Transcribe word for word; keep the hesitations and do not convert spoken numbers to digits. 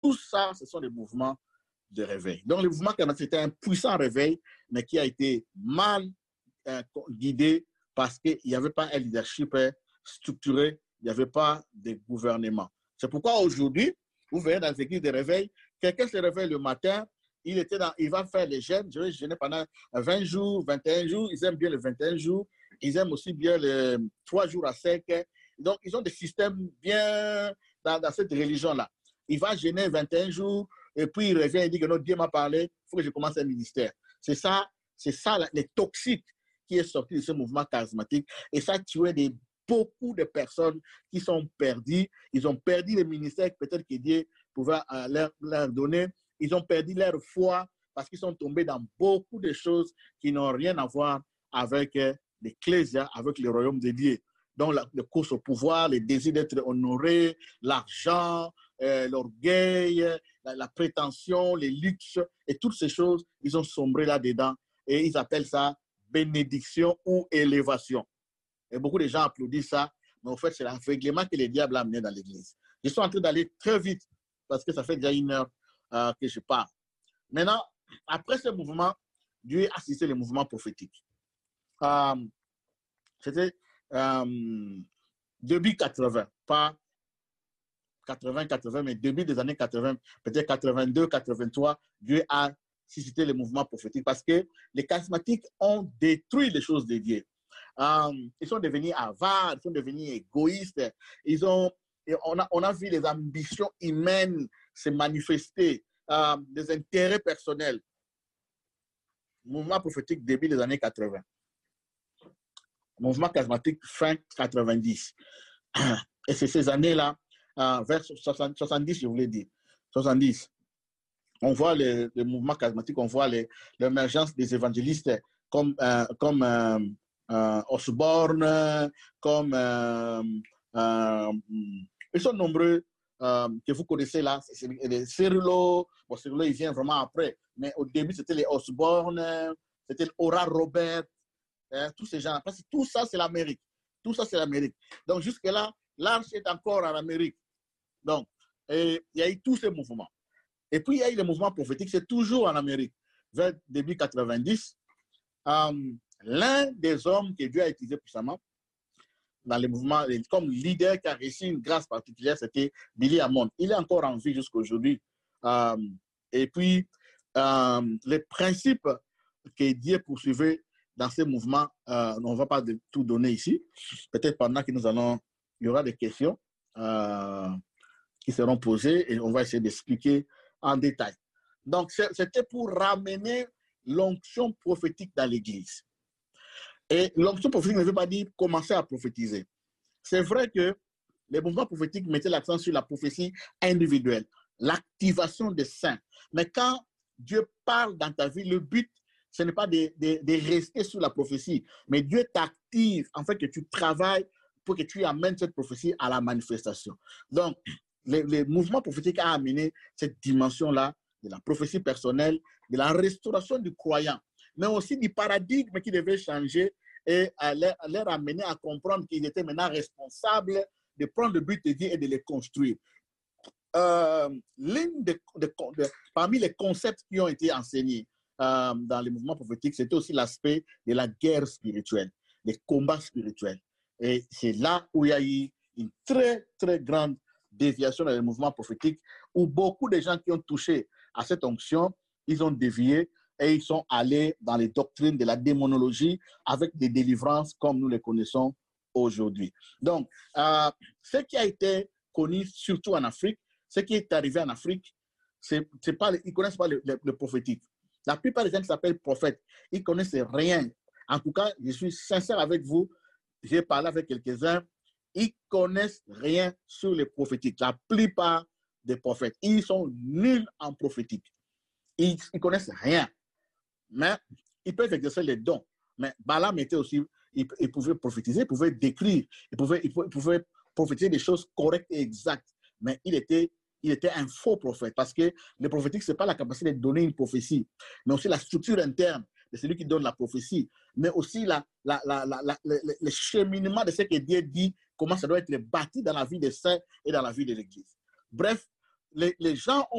tout ça, ce sont des mouvements de réveil. Donc, le mouvement charismatique, c'était un puissant réveil, mais qui a été mal euh, guidé parce qu'il n'y avait pas un leadership structuré, il n'y avait pas de gouvernement. C'est pourquoi aujourd'hui, vous verrez dans les églises de réveil, quelqu'un se réveille le matin, il, était dans, il va faire les jeûnes, je vais jeûner pendant vingt jours, vingt et un jours, ils aiment bien les vingt et un jours, ils aiment aussi bien les trois jours à sec. Donc, ils ont des systèmes bien dans, dans cette religion-là. Il va jeûner vingt et un jours, et puis il revient et dit que notre Dieu m'a parlé, il faut que je commence un ministère. C'est ça, c'est ça, les toxiques qui est sorti de ce mouvement charismatique. Et ça a tué des, beaucoup de personnes qui sont perdues. Ils ont perdu le ministère peut-être que Dieu pouvait euh, leur, leur donner. Ils ont perdu leur foi parce qu'ils sont tombés dans beaucoup de choses qui n'ont rien à voir avec euh, l'ecclésia, avec le royaume de Dieu. Donc, la, le course au pouvoir, le désir d'être honoré, l'argent, euh, l'orgueil, la, la prétention, les luxes, et toutes ces choses, ils ont sombré là-dedans. Et ils appellent ça bénédiction ou élévation. Et beaucoup de gens applaudissent ça, mais en fait, c'est l'aveuglement que le diable a amené dans l'église. Je suis en train d'aller très vite parce que ça fait déjà une heure euh, que je parle. Maintenant, après ce mouvement, Dieu a assisté le mouvement prophétique. Euh, C'était euh, début quatre-vingts, pas quatre-vingts, quatre-vingts, mais début des années quatre-vingts, peut-être quatre-vingt-deux, quatre-vingt-trois, Dieu a suscité le mouvement prophétique parce que les charismatiques ont détruit les choses de Dieu. Euh, ils sont devenus avares, ils sont devenus égoïstes. Ils ont, on, a, on a vu les ambitions humaines se manifester, euh, des intérêts personnels. Mouvement prophétique début des années quatre-vingts. Mouvement charismatique fin quatre-vingt-dix. Et c'est ces années-là, euh, vers soixante-dix, je voulais dire, soixante-dix, on voit le, le mouvement charismatique, on voit l'émergence des évangélistes comme, euh, comme euh, euh, Osborne, comme euh, euh, ils sont nombreux euh, que vous connaissez là, c'est les Cyrilo. Bon, Cyrilo, il vient vraiment après, mais au début, c'était les Osborne, c'était Ora Robert, hein, tous ces gens. Parce que tout ça, c'est l'Amérique. Tout ça, c'est l'Amérique. Donc, jusque-là, l'arche est encore en Amérique. Donc, et, il y a eu tous ces mouvements. Et puis, il y a eu le mouvement prophétique, c'est toujours en Amérique. Vers début quatre-vingt-dix, euh, l'un des hommes que Dieu a utilisé puissamment dans les mouvements, comme leader qui a réussi une grâce particulière, c'était Billy Hammond. Il est encore en vie jusqu'à aujourd'hui. Euh, et puis, euh, les principes que Dieu poursuivait dans ces mouvements, euh, on ne va pas de, tout donner ici. Peut-être pendant que nous allons, il y aura des questions euh, qui seront posées et on va essayer d'expliquer en détail. Donc, c'était pour ramener l'onction prophétique dans l'Église. Et l'onction prophétique ne veut pas dire commencer à prophétiser. C'est vrai que les mouvements prophétiques mettaient l'accent sur la prophétie individuelle, l'activation des saints. Mais quand Dieu parle dans ta vie, le but, ce n'est pas de, de, de rester sur la prophétie, mais Dieu t'active en fait que tu travailles pour que tu amènes cette prophétie à la manifestation. Donc, les, les mouvements prophétiques ont amené cette dimension-là de la prophétie personnelle, de la restauration du croyant, mais aussi du paradigme qui devait changer et à leur, à leur amener à comprendre qu'ils étaient maintenant responsables de prendre le but de Dieu et de les construire. Euh, l'une de, de, de, parmi les concepts qui ont été enseignés euh, dans les mouvements prophétiques, c'était aussi l'aspect de la guerre spirituelle, des combats spirituels. Et c'est là où il y a eu une très, très grande déviation dans les mouvements prophétiques, où beaucoup de gens qui ont touché à cette onction, ils ont dévié et ils sont allés dans les doctrines de la démonologie avec des délivrances comme nous les connaissons aujourd'hui. Donc, euh, ce qui a été connu surtout en Afrique, ce qui est arrivé en Afrique, c'est, c'est pas, ils ne connaissent pas le, le, le prophétique. La plupart des gens qui s'appellent prophètes, ils ne connaissent rien. En tout cas, je suis sincère avec vous, j'ai parlé avec quelques-uns, ils ne connaissent rien sur les prophétiques. La plupart des prophètes, ils sont nuls en prophétique. Ils ne connaissent rien. Mais ils peuvent exercer les dons. Mais Balaam était aussi, il, il pouvait prophétiser, il pouvait décrire, il pouvait, il pouvait, il pouvait prophétiser des choses correctes et exactes. Mais il était, il était un faux prophète parce que le prophétique, ce n'est pas la capacité de donner une prophétie, mais aussi la structure interne de celui qui donne la prophétie, mais aussi la, la, la, la, la, le, le cheminement de ce que Dieu dit, comment ça doit être bâti dans la vie des saints et dans la vie de l'Église. Bref, les, les gens ont